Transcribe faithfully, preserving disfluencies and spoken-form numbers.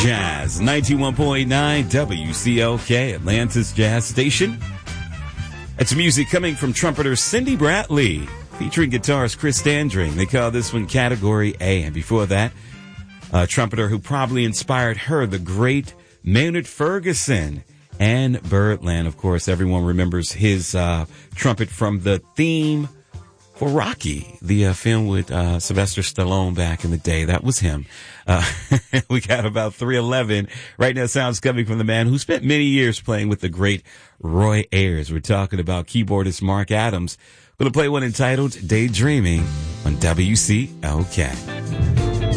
Jazz, ninety-one point nine W C L K, Atlanta's Jazz Station. It's music coming from trumpeter Cindy Bradley, featuring guitarist Chris Standring. They call this one Category A. And before that, a trumpeter who probably inspired her, the great Maynard Ferguson. And Birdland, of course, everyone remembers his uh, trumpet from the theme for Rocky, the uh, film with uh, Sylvester Stallone back in the day. That was him. Uh, we got about three eleven. Right now, sounds coming from the man who spent many years playing with the great Roy Ayers. We're talking about keyboardist Mark Adams. Going to play one entitled Daydreaming on W C L K.